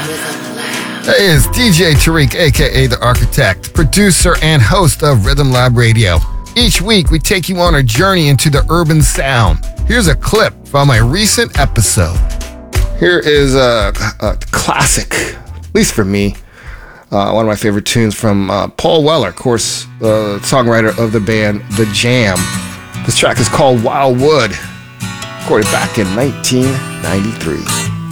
Hey, it's DJ Tariq, aka The Architect, producer and host of Rhythm Lab Radio. Each week, we take you on a journey into the urban sound. Here's a clip from a recent episode. Here is a classic, at least for me, one of my favorite tunes from Paul Weller, of course, songwriter of the band The Jam. This track is called Wildwood, recorded back in 1993.